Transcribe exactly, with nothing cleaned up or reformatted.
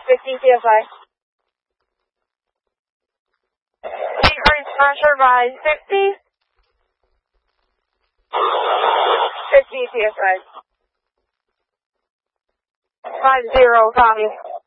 fifty P S I. Decrease pressure by fifty. fifty P S I. Five zero, copy.